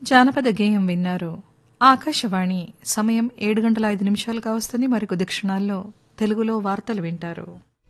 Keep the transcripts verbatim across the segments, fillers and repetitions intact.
జానపద గేయం విన్నారు. ఆకాశవాణి సమయం ఏడు గంటల ఐదు నిమిషాలుగా వస్తుంది. మరికొద్ది క్షణాల్లో తెలుగులో వార్తలు వింటారు.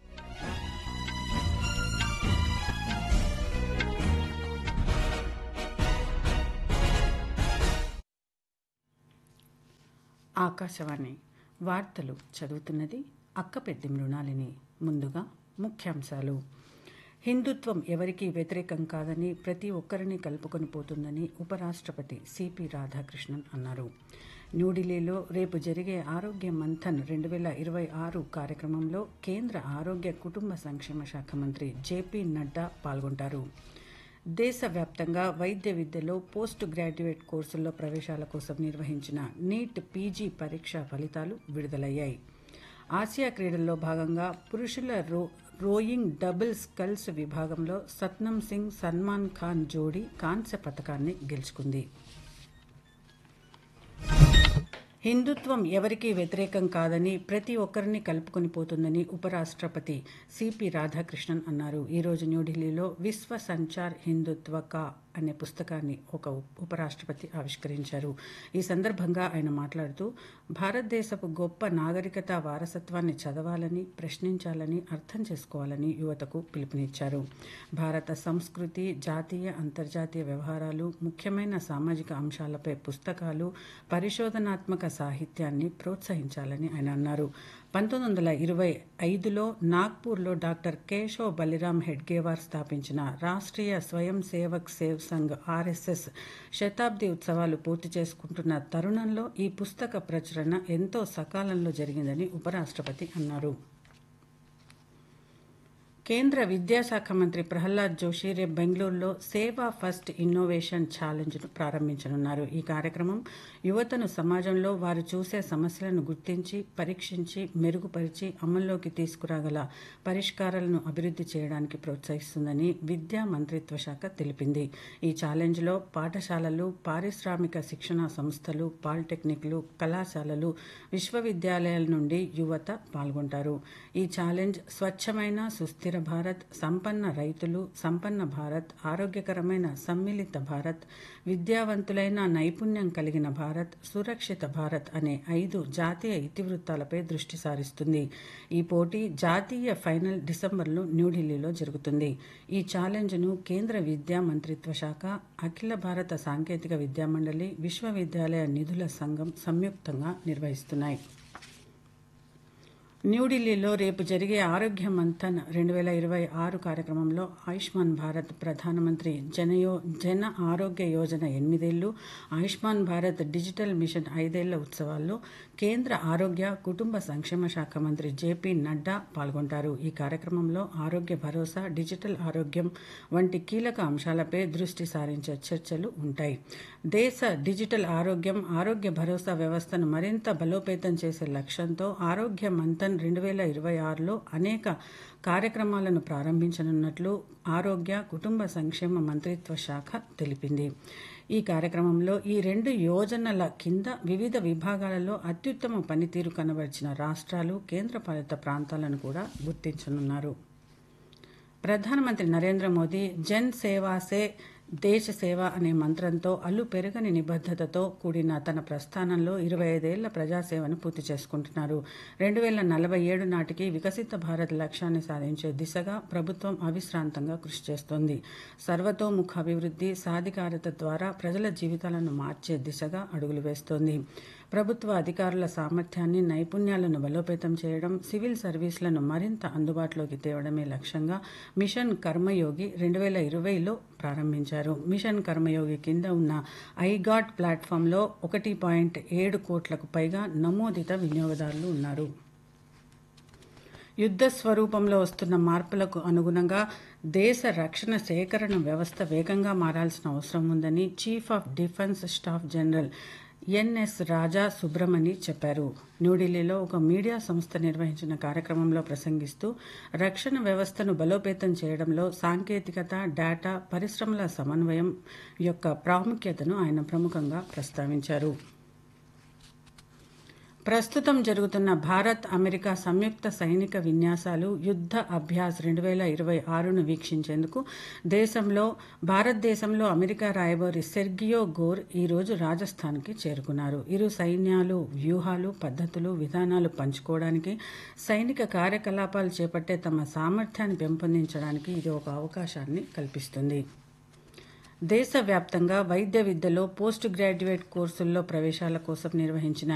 ఆకాశవాణి వార్తలు చదువుతున్నది అక్కపెద్ది మృణాలిని. ముందుగా ముఖ్యాంశాలు. హిందుత్వం ఎవరికీ వ్యతిరేకం కాదని, ప్రతి ఒక్కరిని కలుపుకొని పోతుందని ఉపరాష్ట్రపతి సిపి రాధాకృష్ణన్ అన్నారు. న్యూఢిల్లీలో రేపు జరిగే ఆరోగ్య మంథన్ రెండు వేల ఇరవై ఆరు కార్యక్రమంలో కేంద్ర ఆరోగ్య కుటుంబ సంక్షేమ శాఖ మంత్రి జేపీ నడ్డా పాల్గొంటారు. దేశవ్యాప్తంగా వైద్య విద్యలో పోస్ట్ గ్రాడ్యుయేట్ కోర్సుల్లో ప్రవేశాల కోసం నిర్వహించిన నీట్ పీజీ పరీక్ష ఫలితాలు విడుదలయ్యాయి. ఆసియా క్రీడల్లో భాగంగా పురుషుల రో రోయింగ్ డబుల్ స్కల్స్ విభాగంలో సత్నం సింగ్ సల్మాన్ ఖాన్ జోడీ కాంస్య పతకాన్ని గెలుచుకుంది. హిందుత్వం ఎవరికీ వ్యతిరేకం కాదని, ప్రతి ఒక్కరిని కలుపుకొని పోతుందని ఉపరాష్ట్రపతి సిపి రాధాకృష్ణన్ అన్నారు. ఈరోజు న్యూఢిల్లీలో విశ్వ సంచార్ హిందుత్వ కా అనే పుస్తకాన్ని ఒక ఉపరాష్ట్రపతి ఆవిష్కరించారు. ఈ సందర్భంగా ఆయన మాట్లాడుతూ, భారతదేశపు గొప్ప నాగరికత వారసత్వాన్ని చదవాలని, ప్రశ్నించాలని, అర్థం చేసుకోవాలని యువతకు పిలుపునిచ్చారు. భారత సంస్కృతి, జాతీయ అంతర్జాతీయ వ్యవహారాలు, ముఖ్యమైన సామాజిక అంశాలపై పుస్తకాలు, పరిశోధనాత్మక సాహిత్యాన్ని ప్రోత్సహించాలని ఆయన అన్నారు. పంతొమ్మిది వందల ఇరవై ఐదులో నాగ్పూర్లో డాక్టర్ కేశవ్ బలిరామ్ హెడ్గేవార్ స్థాపించిన రాష్ట్రీయ స్వయం సేవక్ సేవ్ సంఘ్ ఆర్ఎస్ఎస్ శతాబ్ది ఉత్సవాలు పూర్తి చేసుకుంటున్న తరుణంలో ఈ పుస్తక ప్రచురణ ఎంతో సకాలంలో జరిగిందని ఉపరాష్ట్రపతి అన్నారు. కేంద్ర విద్యాశాఖ మంత్రి ప్రహ్లాద్ జోషి రేపు బెంగళూరులో సేవా ఫస్ట్ ఇన్నోవేషన్ ఛాలెంజ్ను ప్రారంభించనున్నారు. ఈ కార్యక్రమం యువతను సమాజంలో వారు చూసే సమస్యలను గుర్తించి, పరీక్షించి, మెరుగుపరిచి అమల్లోకి తీసుకురాగల పరిష్కారాలను అభివృద్ధి చేయడానికి ప్రోత్సహిస్తుందని విద్యా మంత్రిత్వ శాఖ తెలిపింది. ఈ ఛాలెంజ్లో పాఠశాలలు, పారిశ్రామిక శిక్షణా సంస్థలు, పాలిటెక్నిక్లు, కళాశాలలు, విశ్వవిద్యాలయాల నుండి యువత పాల్గొంటారు. ఈ ఛాలెంజ్ స్వచ్ఛమైన, సుస్థిర భారత్, సంపన్న రైతులు, సంపన్న భారత్, ఆరోగ్యకరమైన సమ్మిళిత భారత్, విద్యావంతులైన నైపుణ్యం కలిగిన భారత్, సురక్షిత భారత్ అనే ఐదు జాతీయ ఇతివృత్తాలపై దృష్టి సారిస్తుంది. ఈ పోటీ జాతీయ ఫైనల్ డిసెంబర్లో న్యూఢిల్లీలో జరుగుతుంది. ఈ ఛాలెంజ్ను కేంద్ర విద్యా మంత్రిత్వ శాఖ, అఖిల భారత సాంకేతిక విద్యామండలి, విశ్వవిద్యాలయ నిధుల సంఘం సంయుక్తంగా నిర్వహిస్తున్నాయి. న్యూఢిల్లీలో రేపు జరిగే ఆరోగ్య మంథన్ రెండు వేల ఇరవై ఆరు కార్యక్రమంలో ఆయుష్మాన్ భారత్, ప్రధానమంత్రి జనయో జన ఆరోగ్య యోజన ఎనిమిదేళ్లు, ఆయుష్మాన్ భారత్ డిజిటల్ మిషన్ ఐదేళ్ల ఉత్సవాల్లో కేంద్ర ఆరోగ్య కుటుంబ సంక్షేమ శాఖ మంత్రి జేపీ నడ్డా పాల్గొంటారు. ఈ కార్యక్రమంలో ఆరోగ్య భరోసా, డిజిటల్ ఆరోగ్యం వంటి కీలక అంశాలపై దృష్టి సారించే చర్చలు ఉంటాయి. దేశ డిజిటల్ ఆరోగ్యం, ఆరోగ్య భరోసా వ్యవస్థను మరింత బలోపేతం చేసే లక్ష్యంతో ఆరోగ్య మంథన్ రెండు వేల ఇరవై ఆరులో అనేక కార్యక్రమాలను ప్రారంభించనున్నట్లు ఆరోగ్య కుటుంబ సంక్షేమ మంత్రిత్వ శాఖ తెలిపింది. ఈ కార్యక్రమంలో ఈ రెండు యోజనల కింద వివిధ విభాగాలలో అత్యుత్తమ పనితీరు కనబరిచిన రాష్ట్రాలు, కేంద్రపాలిత ప్రాంతాలను కూడా గుర్తించనున్నారు. ప్రధానమంత్రి నరేంద్ర మోదీ జన్ సేవా సే దేశ సేవ అనే మంత్రంతో అల్లు పెరగని నిబద్ధతతో కూడిన తన ప్రస్థానంలో ఇరవై ఐదేళ్ల ప్రజాసేవను పూర్తి చేసుకుంటున్నారు. రెండు వేల నలభై ఏడు నాటికి వికసిత భారత్ లక్ష్యాన్ని సాధించే దిశగా ప్రభుత్వం అవిశ్రాంతంగా కృషి చేస్తోంది. సర్వతోముఖ అభివృద్ధి, సాధికారత ద్వారా ప్రజల జీవితాలను మార్చే దిశగా అడుగులు వేస్తోంది. ప్రభుత్వ అధికారుల సామర్థ్యాన్ని, నైపుణ్యాలను బలోపేతం చేయడం, సివిల్ సర్వీసులను మరింత అందుబాటులోకి తేవడమే లక్ష్యంగా మిషన్ కర్మయోగి రెండు వేల ఇరవైలో ప్రారంభించారు. మిషన్ కర్మయోగి కింద ఉన్న ఐగాట్ ప్లాట్ఫామ్లో ఒకటి పాయింట్ ఏడు కోట్లకు పైగా నమోదిత వినియోగదారులు ఉన్నారు. యుద్ధ స్వరూపంలో వస్తున్న మార్పులకు అనుగుణంగా దేశ రక్షణ సేకరణ వ్యవస్థ వేగంగా మారాల్సిన అవసరం ఉందని chief of defence staff general NS రాజా సుబ్రమణి చెప్పారు. న్యూఢిల్లీలో ఒక మీడియా సంస్థ నిర్వహించిన కార్యక్రమంలో ప్రసంగిస్తూ రక్షణ వ్యవస్థను బలోపేతం చేయడంలో సాంకేతికత, డేటా, పరిశ్రమల సమన్వయం యొక్క ప్రాముఖ్యతను ఆయన ప్రముఖంగా ప్రస్తావించారు. ప్రస్తుతం జరుగుతున్న భారత్ అమెరికా సంయుక్త సైనిక విన్యాసాలు యుద్ధ అభ్యాస్ రెండు వేల ఇరవై ఆరును వీక్షించేందుకు దేశంలో భారతదేశంలో అమెరికా రాయబారి సెర్గియో గోర్ ఈరోజు రాజస్థాన్కి చేరుకున్నారు. ఇరు సైన్యాలు వ్యూహాలు, పద్ధతులు, విధానాలు పంచుకోవడానికి, సైనిక కార్యకలాపాలు చేపట్టే తమ సామర్థ్యాన్ని పెంపొందించడానికి ఇది ఒక అవకాశాన్ని కల్పిస్తుంది. దేశవ్యాప్తంగా వైద్య విద్యలో పోస్ట్ గ్రాడ్యుయేట్ కోర్సుల్లో ప్రవేశాల కోసం నిర్వహించిన